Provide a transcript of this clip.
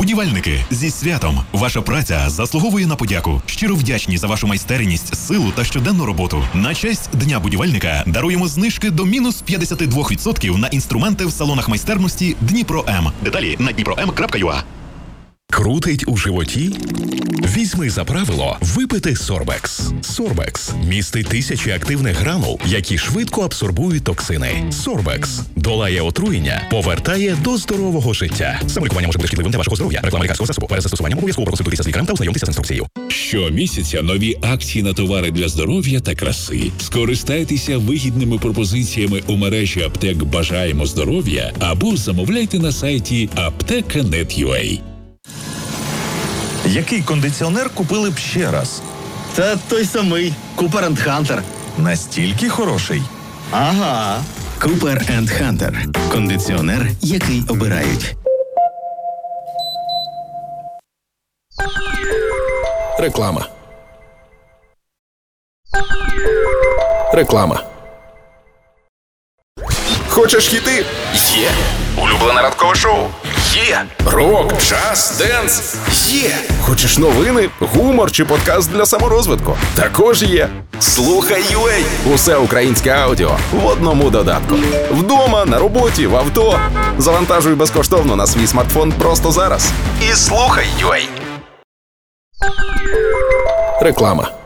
Будівельники, зі святом! Ваша праця заслуговує на подяку. Щиро вдячні за вашу майстерність, силу та щоденну роботу. На честь Дня будівельника даруємо знижки до мінус 52% на інструменти в салонах майстерності Дніпро М. Деталі на dniprom.ua. Крутить у животі? Візьми за правило випити Сорбекс. Сорбекс містить тисячі активних гранул, які швидко абсорбують токсини. Сорбекс долає отруєння, повертає до здорового життя. Самолікування може бути шкідливим для вашого здоров'я. Реклама лікарського засобу. Перед застосуванням обов'язково проконсультуйтеся з лікарем та ознайомтеся з інструкцією. Щомісяця нові акції на товари для здоров'я та краси. Скористайтеся вигідними пропозиціями у мережі аптек «Бажаємо здоров'я» або замовляйте на сайті apteka.net.ua. Який кондиціонер купили б ще раз? Та той самий Cooper & Hunter. Настільки хороший? Ага. Cooper & Hunter. Кондиціонер, який обирають. Реклама. Реклама. Хочеш хіти? Є. Улюблене ранкове шоу? Є. Рок, джаз, денс? Є. Хочеш новини, гумор чи подкаст для саморозвитку? Також є. Слухай UA. Усе українське аудіо в одному додатку. Вдома, на роботі, в авто. Завантажуй безкоштовно на свій смартфон просто зараз. І слухай UA. Реклама.